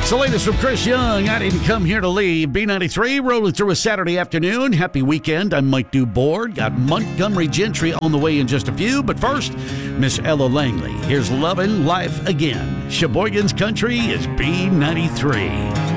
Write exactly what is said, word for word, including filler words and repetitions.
It's the latest from Chris Young. I didn't come here to leave. B ninety-three rolling through a Saturday afternoon. Happy weekend. I'm Mike Dubord. Got Montgomery Gentry on the way in just a few. But first, Miss Ella Langley. Here's Lovin' Life Again. Sheboygan's Country is B ninety-three.